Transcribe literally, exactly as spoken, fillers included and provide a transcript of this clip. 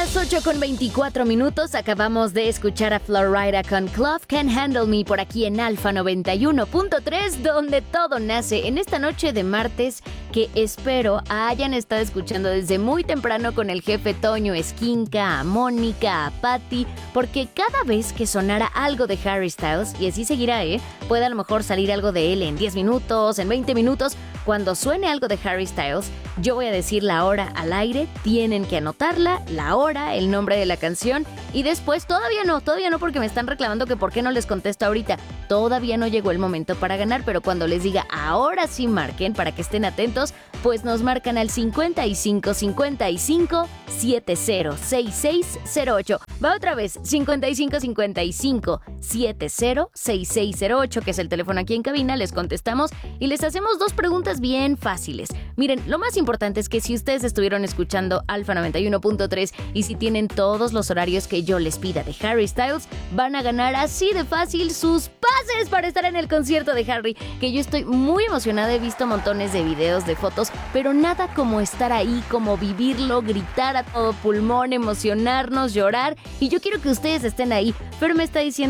las ocho con veinticuatro minutos. Acabamos de escuchar a Florida con Clough Can Handle Me por aquí en Alfa noventa y uno punto tres, donde todo nace en esta noche de martes que espero hayan estado escuchando desde muy temprano con el jefe Toño Esquinca, a Mónica, a Patty, porque cada vez que sonara algo de Harry Styles, y así seguirá, ¿eh? Puede a lo mejor salir algo de él en diez minutos, en veinte minutos. Cuando suene algo de Harry Styles, yo voy a decir la hora al aire, tienen que anotarla, la hora, el nombre de la canción, y después todavía no, todavía no porque me están reclamando que por qué no les contesto ahorita. Todavía no llegó el momento para ganar, pero cuando les diga ahora sí marquen para que estén atentos, pues nos marcan al cincuenta y cinco cincuenta y cinco setenta sesenta y seis cero ocho. Va otra vez, cincuenta y cinco cincuenta y cinco setenta sesenta y seis cero ocho, que es el teléfono aquí en cabina, les contestamos y les hacemos dos preguntas bien fáciles. Miren, lo más importante es que si ustedes estuvieron escuchando Alfa noventa y uno punto tres y si tienen todos los horarios que yo les pida de Harry Styles, van a ganar así de fácil sus pases para estar en el concierto de Harry, que yo estoy muy emocionada, he visto montones de videos, de fotos, pero nada como estar ahí, como vivirlo, gritar a todo pulmón, emocionarnos, llorar, y yo quiero que ustedes estén ahí. Fer me está diciendo